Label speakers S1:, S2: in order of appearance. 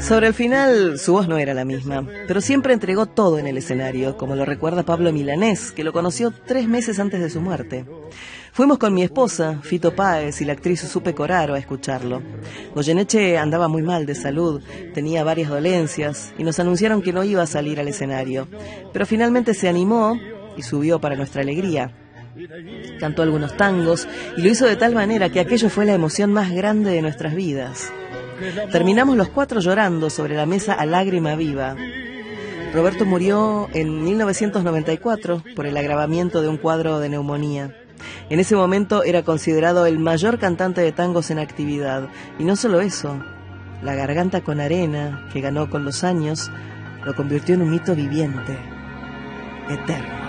S1: Sobre el final, su voz no era la misma, pero siempre entregó todo en el escenario, como lo recuerda Pablo Milanés, que lo conoció 3 meses antes de su muerte. Fuimos con mi esposa, Fito Páez, y la actriz Supe Coraro a escucharlo. Goyeneche andaba muy mal de salud, tenía varias dolencias, y nos anunciaron que no iba a salir al escenario, pero finalmente se animó y subió para nuestra alegría. Cantó algunos tangos y lo hizo de tal manera que aquello fue la emoción más grande de nuestras vidas. Terminamos los 4 llorando sobre la mesa a lágrima viva. Roberto murió en 1994 por el agravamiento de un cuadro de neumonía. En ese momento era considerado el mayor cantante de tangos en actividad. Y no solo eso, La Garganta con Arena, que ganó con los años, lo convirtió en un mito viviente, eterno.